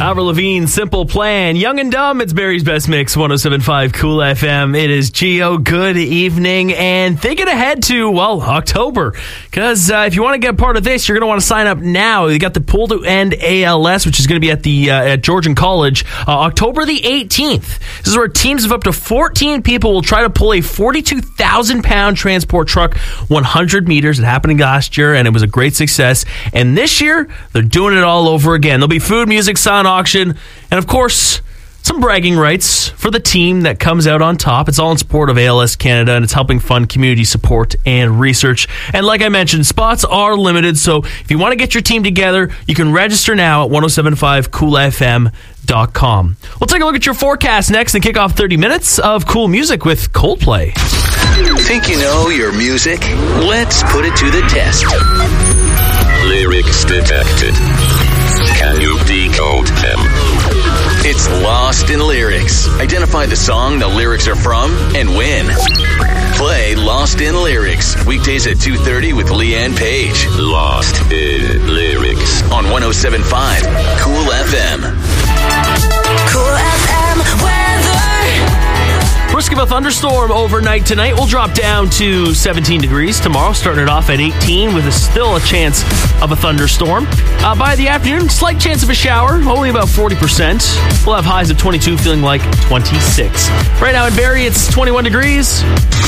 Avril Lavigne, Simple Plan. Young and Dumb, it's Barry's Best Mix, 107.5 Cool FM. It is Gio. Good evening. And thinking ahead to, well, October. Because if you want to get part of this, you're going to want to sign up now. You got the Pool to End ALS, which is going to be at the at Georgian College, October the 18th. This is where teams of up to 14 people will try to pull a 42,000-pound transport truck 100 meters. It happened last year, and it was a great success. And this year, they're doing it all over again. There'll be food, music, silent auction, and of course, some bragging rights for the team that comes out on top. It's all in support of ALS Canada, and it's helping fund community support and research. And like I mentioned, spots are limited, so if you want to get your team together, you can register now at 1075coolfm.com. We'll take a look at your forecast next and kick off 30 minutes of cool music with Coldplay. Think you know your music? Let's put it to the test. Lyrics detected. Can you decode them? It's Lost in Lyrics. Identify the song the lyrics are from and win. Play Lost in Lyrics. Weekdays at 2:30 with Leanne Page. Lost in Lyrics. On 107.5 Cool FM. Cool FM weather. Risk of a thunderstorm overnight tonight. We'll drop down to 17 degrees tomorrow, starting it off at 18 with still a chance of a thunderstorm. By the afternoon, slight chance of a shower, only about 40%. We'll have highs of 22, feeling like 26. Right now in Barrie, it's 21 degrees.